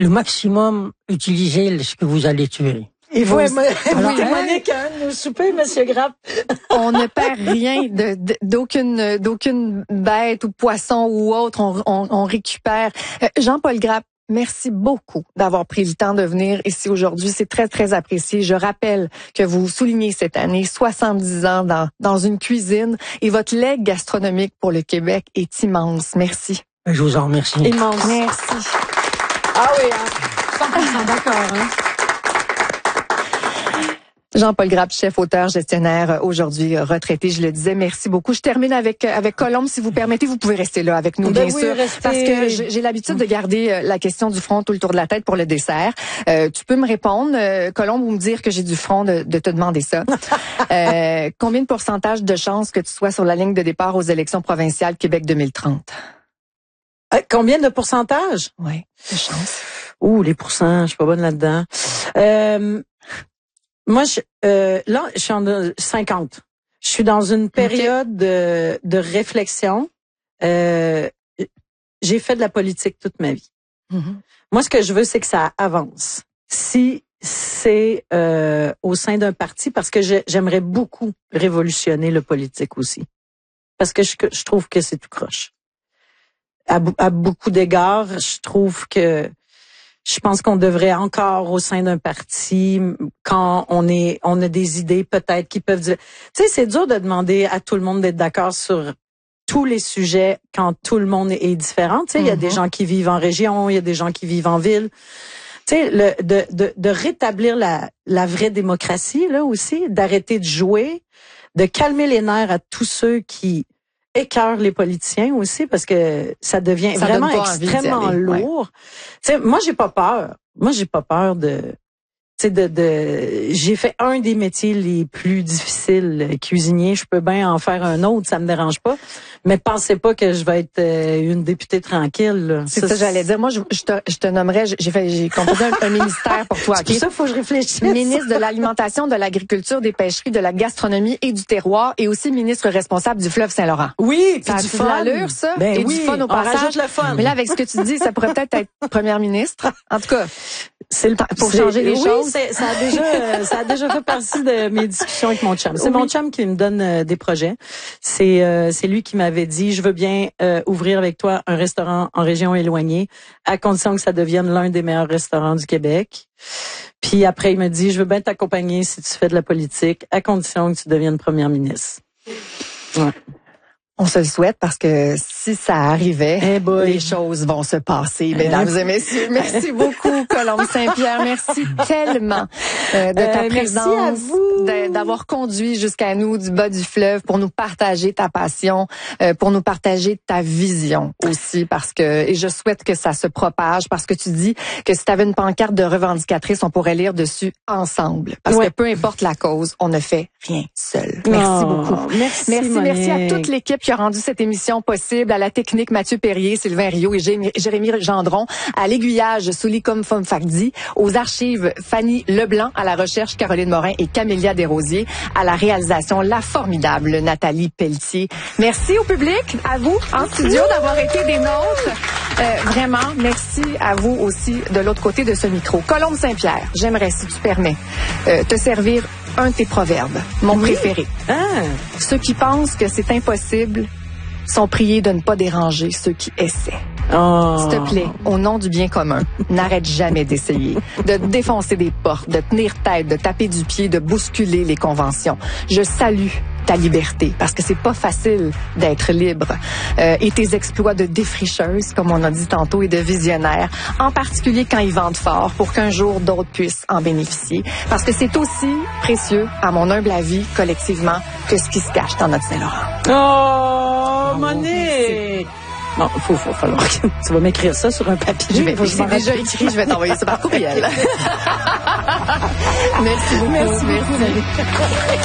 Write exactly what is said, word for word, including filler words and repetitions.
le maximum utiliser ce que vous allez tuer. Il faut Alors, oui, Monique, hein, nous souper, Monsieur Grappe. On ne perd rien de, de, d'aucune, d'aucune bête ou poisson ou autre. On, on, on récupère. Euh, Jean-Paul Grappe, merci beaucoup d'avoir pris le temps de venir ici aujourd'hui. C'est très, très apprécié. Je rappelle que vous soulignez cette année soixante-dix ans dans, dans une cuisine et votre legs gastronomique pour le Québec est immense. Merci. Je vous en remercie. Immense. Merci. Ah oui, hein. cent pour cent d'accord, hein. Jean-Paul Grappe, chef, auteur, gestionnaire, aujourd'hui retraité, je le disais, merci beaucoup. Je termine avec avec Colombe, si vous permettez, vous pouvez rester là avec nous, ben bien oui, sûr, restez. parce que j'ai l'habitude de garder la question du front tout le tour de la tête pour le dessert. Euh, tu peux me répondre, euh, Colombe, ou me dire que j'ai du front de, de te demander ça. euh, combien de pourcentage de chances que tu sois sur la ligne de départ aux élections provinciales Québec deux mille trente? Euh, combien de pourcentage? Oui, de chance. Ouh, les pourcents, je suis pas bonne là-dedans. Euh, moi, je, euh, là, je suis en cinquante. Je suis dans une période okay. de, de réflexion. Euh, j'ai fait de la politique toute ma vie. Mm-hmm. Moi, ce que je veux, c'est que ça avance. Si c'est euh, au sein d'un parti, parce que je, j'aimerais beaucoup révolutionner le politique aussi. Parce que je, je trouve que c'est tout croche. À, à beaucoup d'égards, je trouve que je pense qu'on devrait encore au sein d'un parti, quand on est, on a des idées peut-être qui peuvent dire, tu sais, c'est dur de demander à tout le monde d'être d'accord sur tous les sujets quand tout le monde est différent. Tu sais, il mm-hmm. y a des gens qui vivent en région, il y a des gens qui vivent en ville. Tu sais, le, de, de, de rétablir la, la vraie démocratie là aussi, d'arrêter de jouer, de calmer les nerfs à tous ceux qui écœurent les politiciens aussi, parce que ça devient ça vraiment extrêmement lourd. Ouais. Tu sais, moi j'ai pas peur. Moi j'ai pas peur de, tu sais, de, de. J'ai fait un des métiers les plus difficiles, cuisinier. Je peux bien en faire un autre, ça me dérange pas. Mais pensez pas que je vais être euh, une députée tranquille. C'est ça, ça j'allais dire. Moi, je, je, te, je te nommerais. J'ai fait, j'ai composé un, un ministère pour toi. C'est pour ça, faut que je réfléchisse. Ministre de l'alimentation, de l'agriculture, des pêcheries, de la gastronomie et du terroir, et aussi ministre responsable du fleuve Saint-Laurent. Oui, ça puis du fun. L'allure, ça. Ben et oui, du fun au on passage. rajoute le fun. Mais là, avec ce que tu dis, ça pourrait peut-être être première ministre. En tout cas, c'est le pour changer les oui, choses. C'est, ça a déjà, ça a déjà fait partie de mes discussions avec mon chum. C'est oui. mon chum qui me donne euh, des projets. C'est, euh, c'est lui qui m'avait dit, je veux bien Euh, ouvrir avec toi un restaurant en région éloignée, à condition que ça devienne l'un des meilleurs restaurants du Québec. Puis après, il me dit, je veux bien t'accompagner si tu fais de la politique, à condition que tu deviennes première ministre. Ouais. On se le souhaite parce que si ça arrivait, hey les choses vont se passer, mesdames et messieurs. Merci beaucoup, Colombe Saint-Pierre. Merci tellement euh, de ta euh, présence, merci à vous. De, d'avoir conduit jusqu'à nous du bas du fleuve pour nous partager ta passion, euh, pour nous partager ta vision aussi, parce que et je souhaite que ça se propage, parce que tu dis que si tu avais une pancarte de revendicatrice, on pourrait lire dessus ensemble, parce ouais. que peu importe la cause, on ne fait rien seul. Merci oh, beaucoup. Merci, merci, Monique. merci à toute l'équipe qui a rendu cette émission possible, à la technique Mathieu Perrier, Sylvain Rio et Jérémy Gendron, à l'aiguillage Soulikom Fomfakdi, aux archives Fanny Leblanc, à la recherche Caroline Morin et Camélia Desrosiers, à la réalisation la formidable Nathalie Pelletier. Merci au public, à vous en studio d'avoir été des nôtres. Euh, vraiment, merci à vous aussi de l'autre côté de ce micro. Colombe Saint-Pierre, j'aimerais, si tu permets, euh, te servir un de tes proverbes, mon oui. préféré. Ah. Ceux qui pensent que c'est impossible sont priés de ne pas déranger ceux qui essaient. Oh. S'il te plaît, au nom du bien commun, n'arrête jamais d'essayer, de défoncer des portes, de tenir tête, de taper du pied, de bousculer les conventions. Je salue ta liberté, parce que c'est pas facile d'être libre. Euh, et tes exploits de défricheuse, comme on a dit tantôt, et de visionnaire, en particulier quand ils vendent fort, pour qu'un jour d'autres puissent en bénéficier. Parce que c'est aussi précieux, à mon humble avis, collectivement, que ce qui se cache dans notre Saint-Laurent. Oh, Monique! Bon, faut, faut falloir que tu vas m'écrire ça sur un papier. Je vais, j'ai déjà écrit, je vais t'envoyer ça par courriel. Merci beaucoup. Merci beaucoup. Merci.